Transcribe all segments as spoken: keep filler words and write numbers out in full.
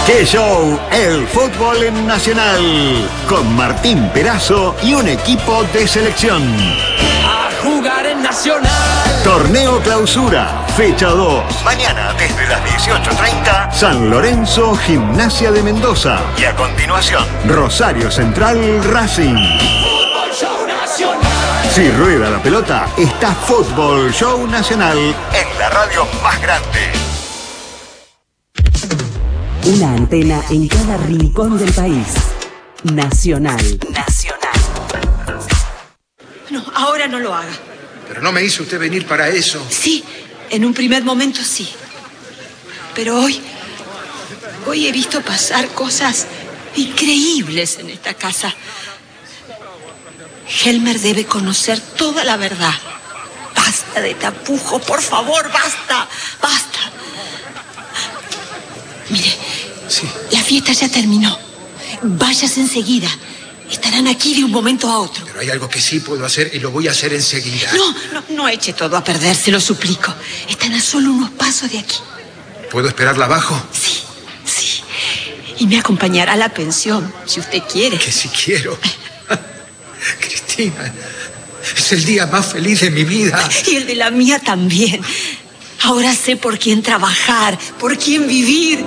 ¡Qué show! El fútbol en Nacional. Con Martín Perazo y un equipo de selección. A jugar en Nacional. Torneo Clausura, fecha dos. Mañana desde las dieciocho treinta, San Lorenzo, Gimnasia de Mendoza. Y a continuación, Rosario Central, Racing. Fútbol Show Nacional. Si rueda la pelota, está Fútbol Show Nacional en la radio más grande. Una antena en cada rincón del país. Nacional. Nacional. No, ahora no lo haga. Pero no me hizo usted venir para eso. Sí, en un primer momento sí. Pero hoy, hoy he visto pasar cosas increíbles en esta casa. Helmer debe conocer toda la verdad. Basta de tapujos, por favor, basta, basta. Mire, sí. La fiesta ya terminó. Váyase enseguida. Estarán aquí de un momento a otro. Pero hay algo que sí puedo hacer y lo voy a hacer enseguida. No, no, no eche todo a perder, se lo suplico. Están a solo unos pasos de aquí. ¿Puedo esperarla abajo? Sí, sí. Y me acompañará a la pensión, si usted quiere. Que si quiero. Cristina, es el día más feliz de mi vida. Y el de la mía también. Ahora sé por quién trabajar, por quién vivir.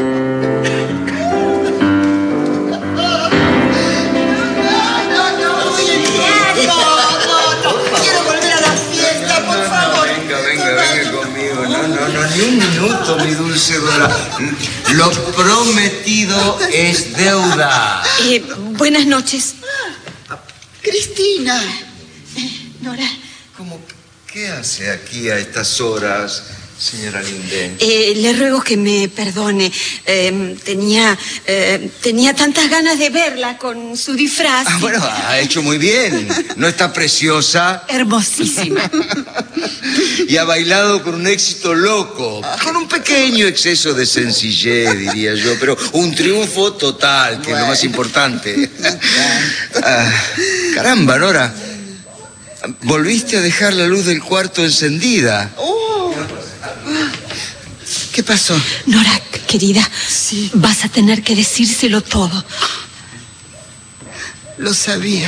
Ni un minuto, mi dulce Dora. Lo prometido es deuda. Eh, buenas noches. Cristina. Nora. ¿Cómo? ¿Qué hace aquí a estas horas, señora Lindén? Eh, le ruego que me perdone. Eh, tenía, eh, tenía tantas ganas de verla con su disfraz. Ah, bueno, ha hecho muy bien. ¿No está preciosa? Hermosísima. Y ha bailado con un éxito loco, con un pequeño exceso de sencillez, diría yo, pero un triunfo total, que bueno. Es lo más importante. Ah, caramba, Nora, volviste a dejar la luz del cuarto encendida. Oh. ¿Qué pasó? Nora, querida, sí. Vas a tener que decírselo todo. Lo sabía.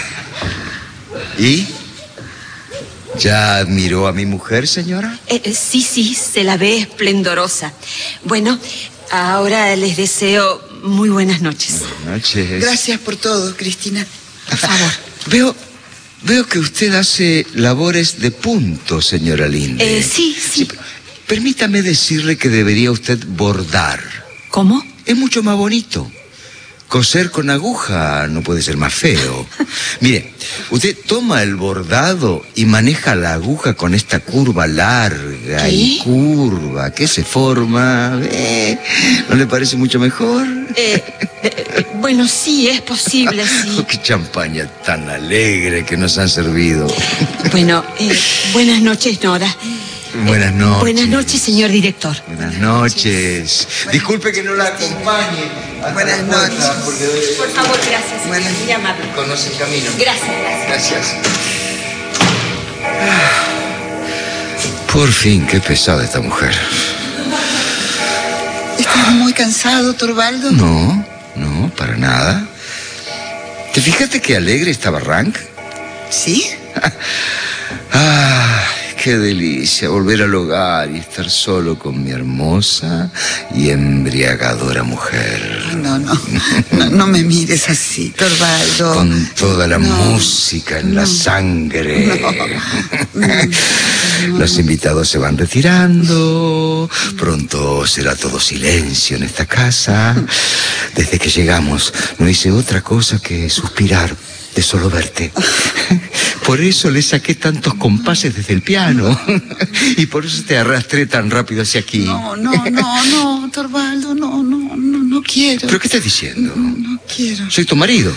¿Y? ¿Ya admiró a mi mujer, señora? Eh, sí, sí, se la ve esplendorosa. Bueno, ahora les deseo muy buenas noches. Buenas noches. Gracias por todo, Cristina. Por favor. Veo, veo que usted hace labores de punto, señora Linde. Eh, sí, sí. sí permítame decirle que debería usted bordar. ¿Cómo? Es mucho más bonito. Coser con aguja no puede ser más feo. Mire, usted toma el bordado y maneja la aguja con esta curva larga. ¿Qué? Y curva que se forma. ¿Eh? ¿No le parece mucho mejor? Eh, eh, bueno, sí, es posible, sí. Oh, qué champaña tan alegre que nos han servido. Bueno, eh, buenas noches, Nora. Buenas noches. Buenas noches, señor director. Buenas noches. Disculpe que no la acompañe. Buenas noches. Porque... Por favor, gracias. Buenas. Muy amable. Conoce el camino. Gracias, gracias. Gracias. Por fin, qué pesada esta mujer. ¿Estás muy cansado, Torvaldo? No, no, para nada. ¿Te fijaste qué alegre estaba Rank? ¿Sí? Ah, qué delicia volver al hogar y estar solo con mi hermosa y embriagadora mujer. No, no, no, no me mires así, Torvaldo. Con toda la no, música en no, la sangre. No, no, no, Los invitados se van retirando. Pronto será todo silencio en esta casa. Desde que llegamos no hice otra cosa que suspirar de solo verte. Por eso le saqué tantos compases desde el piano. Y por eso te arrastré tan rápido hacia aquí. No, no, no, no, Torvaldo, no, no, no, no quiero. ¿Pero qué estás diciendo? No, no quiero. Soy tu marido.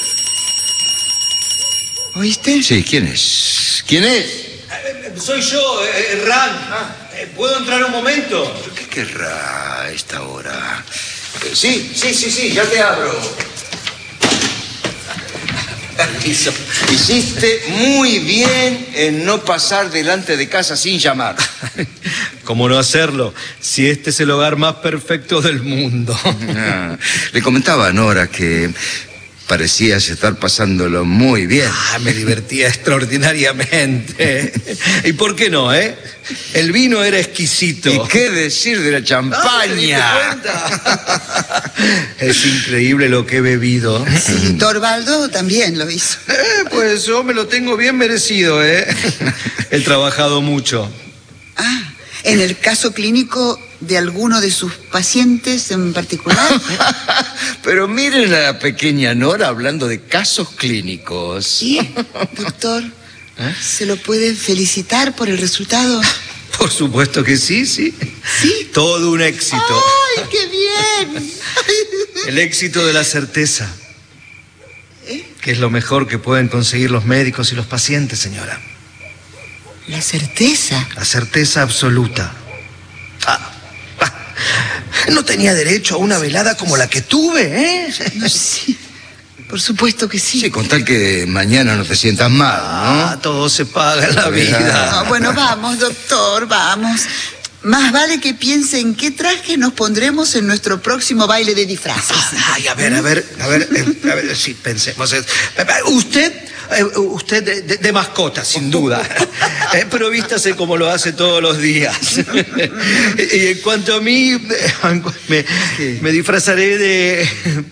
¿Oíste? Sí, ¿quién es? ¿Quién es? Eh, soy yo, eh, Ran. Ah, ¿puedo entrar un momento? ¿Pero qué querrá a esta hora? Eh, sí, sí, sí, sí, ya te abro. Permiso. Hiciste muy bien en no pasar delante de casa sin llamar. ¿Cómo no hacerlo? Si este es el hogar más perfecto del mundo. Ah, le comentaba a Nora que parecías estar pasándolo muy bien. Ah, me divertía extraordinariamente. ¿Y por qué no, eh? El vino era exquisito. ¿Y qué decir de la champaña? ¿Te diste cuenta? Es increíble lo que he bebido. Sí, Torvaldo también lo hizo. Eh, pues yo me lo tengo bien merecido, ¿eh? He trabajado mucho. Ah, ¿en el caso clínico de alguno de sus pacientes en particular? Pero miren a la pequeña Nora hablando de casos clínicos. Sí, doctor. ¿Eh? ¿Se lo puede felicitar por el resultado? Por supuesto que sí, sí. ¿Sí? Todo un éxito. ¡Ay, qué bien! El éxito de la certeza. ¿Eh? Que es lo mejor que pueden conseguir los médicos y los pacientes, señora. ¿La certeza? La certeza absoluta. Ah, ah, no tenía derecho a una velada como la que tuve, ¿eh? No, sí. Por supuesto que sí. Sí, con tal que mañana no te sientas mal, ¿no? Ah, todo se paga en la vida. No, bueno, vamos, doctor, vamos. Más vale que piense en qué traje nos pondremos en nuestro próximo baile de disfraces. Ay, a ver, a ver, a ver, eh, a ver, sí, pensemos. Usted, eh, usted de, de, de mascota, sin duda. Eh, pero vístase como lo hace todos los días. Y en cuanto a mí, me, me disfrazaré de...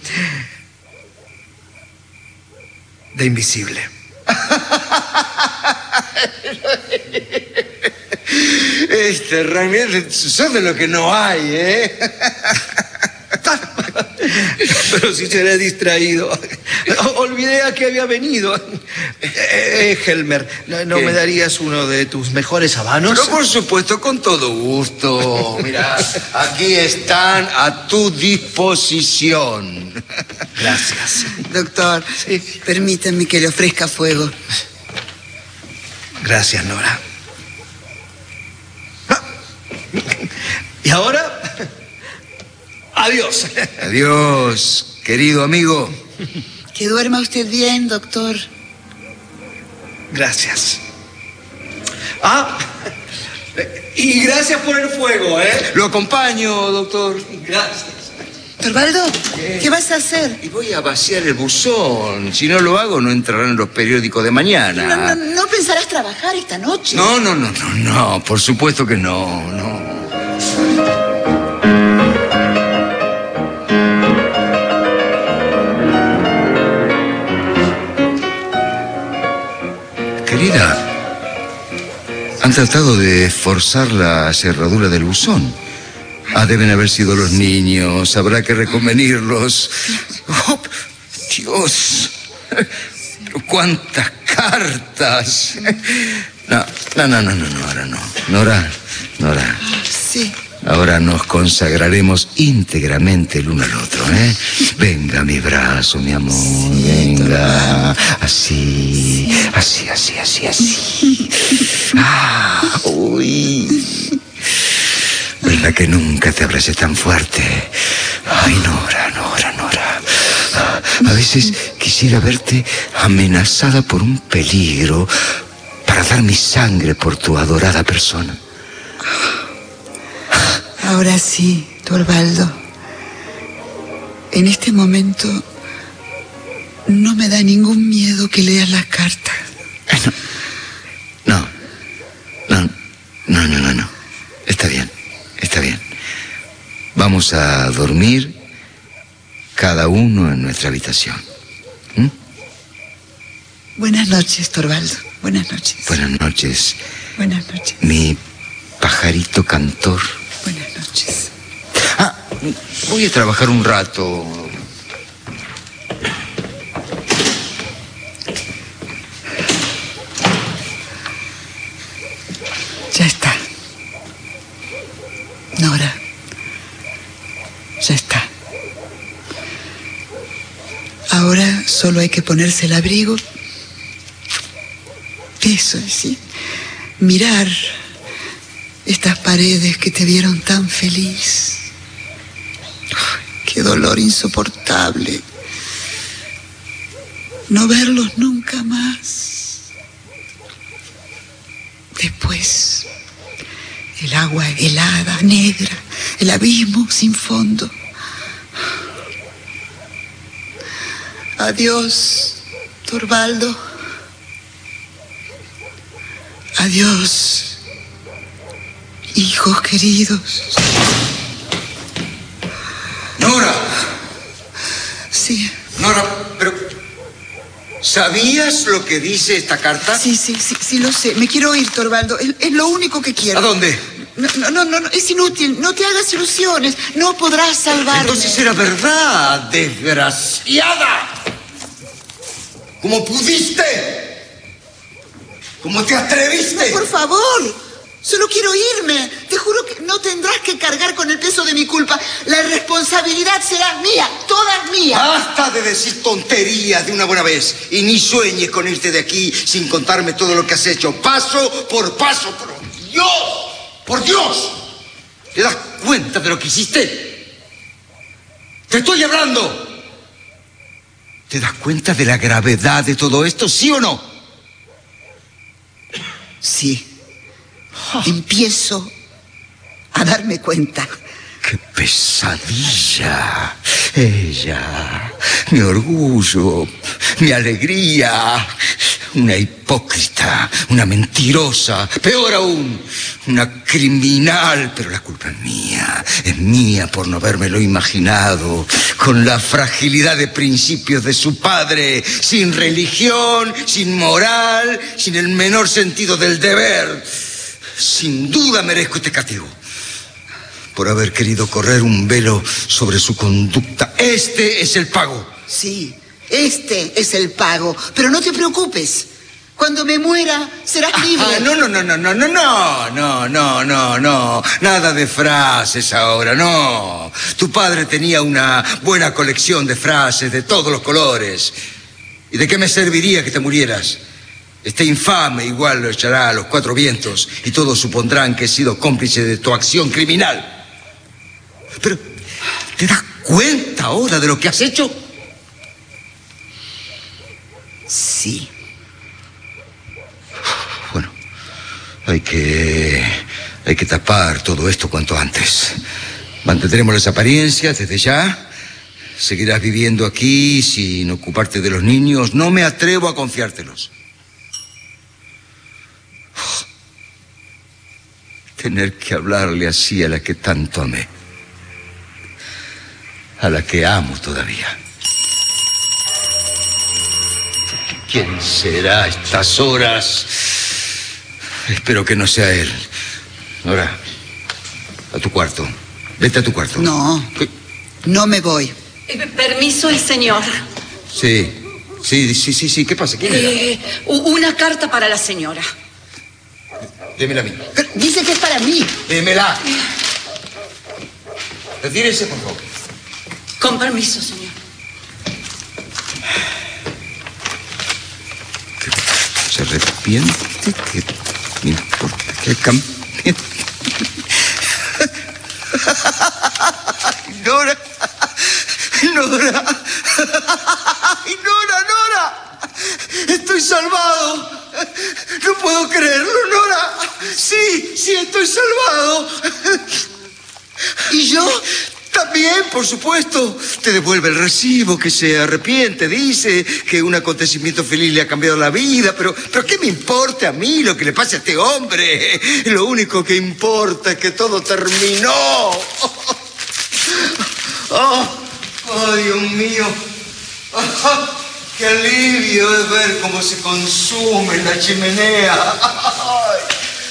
de invisible. Este, Rainier, sos de lo que no hay, ¿eh? Pero si seré distraído. Olvidé a qué había venido. Eh, Helmer, ¿no, no me darías uno de tus mejores habanos? Pero por supuesto, con todo gusto. Mira, aquí están a tu disposición. Gracias. Doctor, sí. Permítame que le ofrezca fuego. Gracias, Nora. Y ahora, adiós. Adiós, querido amigo. Que duerma usted bien, doctor. Gracias. Ah, y gracias por el fuego, ¿eh? Lo acompaño, doctor. Gracias. Torvaldo, ¿qué? ¿Qué vas a hacer? Y voy a vaciar el buzón. Si no lo hago, no entrarán en los periódicos de mañana. No, no, no pensarás trabajar esta noche. No, no, no, no, no. Por supuesto que no, no. Querida, han tratado de forzar la cerradura del buzón. Ah, deben haber sido los niños. Habrá que reconvenirlos. Oh, Dios. Pero cuántas cartas. No, no, no, no, no, Nora, no. Nora, Nora. Sí. Ahora nos consagraremos íntegramente el uno al otro, ¿eh? Venga, mi brazo, mi amor, sí, venga. Así, sí. así, así, así, así. Ah, uy. ¿Verdad que nunca te abracé tan fuerte? Ay, Nora, Nora, Nora. A veces quisiera verte amenazada por un peligro para dar mi sangre por tu adorada persona. Ahora sí, Torvaldo. En este momento no me da ningún miedo que leas las cartas. No, no, no, no, no, no. Está bien, está bien. Vamos a dormir cada uno en nuestra habitación. ¿Mm? Buenas noches, Torvaldo. Buenas noches. Buenas noches. Buenas noches. Mi pajarito cantor. Buenas noches. Ah, voy a trabajar un rato. Ya está. Nora. Ya está. Ahora solo hay que ponerse el abrigo. Eso, sí. Mirar estas paredes que te vieron tan feliz. Ay, qué dolor insoportable. no verlos nunca más. Después, el agua helada, negra, el abismo sin fondo. Adiós, Torvaldo. Adiós, hijos queridos. Nora. Sí. Nora, pero ¿sabías lo que dice esta carta? Sí, sí, sí, sí lo sé. Me quiero ir, Torvaldo. Es, es lo único que quiero. ¿A dónde? No, no, no, no, es inútil. No te hagas ilusiones. No podrás salvarme. Entonces era verdad, desgraciada. ¿Cómo pudiste? ¿Cómo te atreviste? No, por favor. Solo quiero irme. Te juro que no tendrás que cargar con el peso de mi culpa. La responsabilidad será mía, toda mía. Basta de decir tonterías de una buena vez. Y ni sueñes con irte de aquí sin contarme todo lo que has hecho. Paso por paso. ¡Por Dios! ¡Por Dios! ¿Te das cuenta de lo que hiciste? ¡Te estoy hablando! ¿Te das cuenta de la gravedad de todo esto, sí o no? Sí. Empiezo a darme cuenta. ¡Qué pesadilla! Ella, mi orgullo, mi alegría. Una hipócrita, una mentirosa, peor aún, una criminal. Pero la culpa es mía, es mía por no habérmelo imaginado. Con la fragilidad de principios de su padre, sin religión, sin moral, sin el menor sentido del deber. Sin duda merezco este castigo por haber querido correr un velo sobre su conducta. Este es el pago. Sí, este es el pago. Pero no te preocupes. Cuando me muera, serás libre. Ah, no, no, no, no, no, no, no, no, no, no, no. Nada de frases ahora, no. Tu padre tenía una buena colección de frases de todos los colores. ¿Y de qué me serviría que te murieras? Este infame igual lo echará a los cuatro vientos y todos supondrán que he sido cómplice de tu acción criminal. Pero, ¿te das cuenta ahora de lo que has hecho? Sí. Bueno, hay que... hay que tapar todo esto cuanto antes. Mantendremos las apariencias desde ya. Seguirás viviendo aquí sin ocuparte de los niños. No me atrevo a confiártelos. Tener que hablarle así a la que tanto amé. A la que amo todavía. ¿Quién será a estas horas? Espero que no sea él. Nora, a tu cuarto. Vete a tu cuarto. No, ¿Qué? No me voy. Eh, Permiso, el señor. Sí, sí, sí, sí, sí. ¿Qué pasa? ¿Quién era? Eh, una carta para la señora. Démela a mí. Pero dice que es para mí. Démela. Retírese, por favor. Con permiso, señor. Se arrepiente, que no importa que cambie. Nora, Nora, Nora, Nora, estoy salvado. No puedo creerlo, Nora. Sí, sí, estoy salvado. ¿Y yo? También, por supuesto. Te devuelve el recibo, que se arrepiente, dice que un acontecimiento feliz le ha cambiado la vida, pero, pero ¿qué me importa a mí lo que le pase a este hombre? Lo único que importa es que todo terminó. Oh, oh, Dios mío. Oh, qué alivio es ver cómo se consume la chimenea. Ay,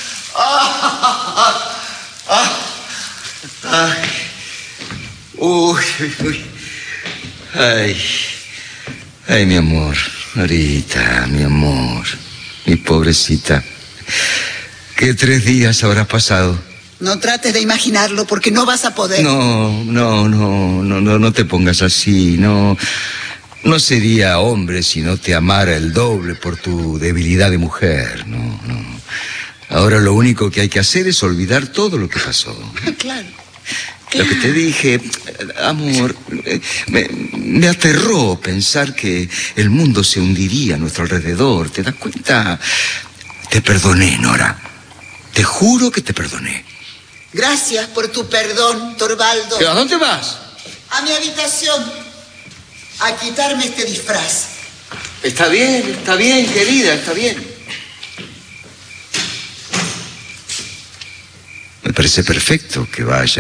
ah, ah, ay. Uy, uy. Ay, ay, mi amor, Norita, mi amor, mi pobrecita. ¿Qué tres días habrá pasado? No trates de imaginarlo porque no vas a poder. No, no, no, no, no, no te pongas así, no. No sería hombre si no te amara el doble por tu debilidad de mujer, no, no. Ahora lo único que hay que hacer es olvidar todo lo que pasó. Claro. Lo que te dije, amor, me, me aterró pensar que el mundo se hundiría a nuestro alrededor. ¿Te das cuenta? Te perdoné, Nora. Te juro que te perdoné. Gracias por tu perdón, Torvaldo. ¿A dónde vas? A mi habitación. A quitarme este disfraz. Está bien, está bien, querida, está bien. Me parece perfecto que vaya.